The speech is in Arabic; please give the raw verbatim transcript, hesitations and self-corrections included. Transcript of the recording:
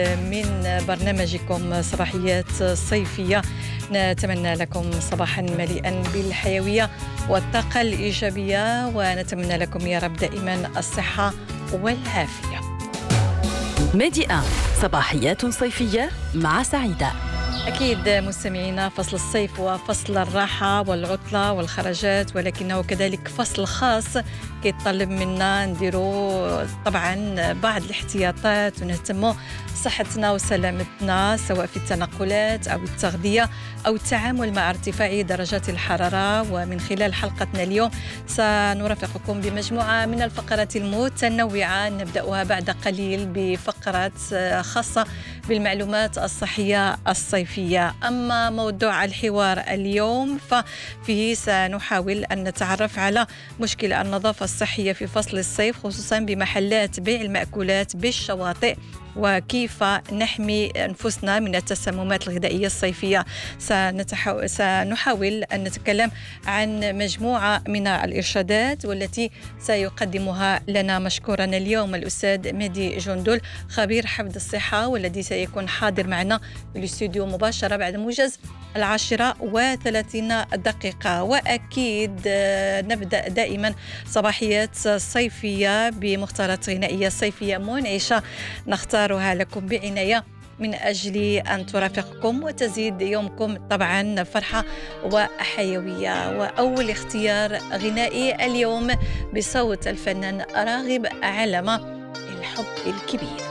من برنامجكم صباحيات صيفية، نتمنى لكم صباحا مليئا بالحيوية والطاقة الإيجابية، ونتمنى لكم يا رب دائما الصحة والعافية. ميديا صباحيات صيفية مع سعيدة. أكيد مستمعينا، فصل الصيف وفصل الراحة والعطلة والخرجات، ولكنه كذلك فصل خاص كيتطلب منا نديرو طبعا بعض الاحتياطات ونهتموا صحتنا وسلامتنا، سواء في التنقلات أو التغذية أو التعامل مع ارتفاع درجات الحرارة. ومن خلال حلقتنا اليوم سنرافقكم بمجموعة من الفقرات المتنوعة، نبدأها بعد قليل بفقرات خاصة بالمعلومات الصحية الصيفية. أما موضوع الحوار اليوم ففيه سنحاول أن نتعرف على مشكل النظافة الصحية في فصل الصيف، خصوصا بمحلات بيع المأكولات بالشواطئ، وكيف نحمي أنفسنا من التسممات الغذائية الصيفية. سنتحو... سنحاول أن نتكلم عن مجموعة من الإرشادات والتي سيقدمها لنا مشكورا اليوم الأستاذ مهدي جندل، خبير حفظ الصحة، والذي سيكون حاضر معنا في الاستوديو مباشرة بعد موجز العاشرة وثلاثين دقيقة. وأكيد نبدأ دائما صباحيات صيفية بمختارات غنائية صيفية منعشة نختارها لكم بعناية من أجل أن ترافقكم وتزيد يومكم طبعا فرحة وحيوية. وأول اختيار غنائي اليوم بصوت الفنان راغب علامة، الحب الكبير.